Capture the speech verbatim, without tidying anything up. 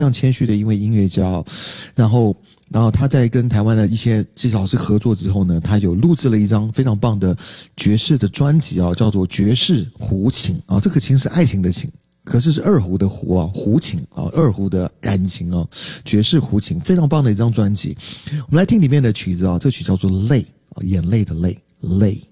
常谦虚的一位音乐家哦，然后。然后他在跟台湾的一些这些老师合作之后呢，他有录制了一张非常棒的爵士的专辑啊，叫做《爵士胡琴》啊，这个琴是爱情的琴，可是是二胡的胡啊，胡琴啊，二胡的感情啊，爵士胡琴非常棒的一张专辑。我们来听里面的曲子啊，这曲叫做《泪》啊，眼泪的泪，泪。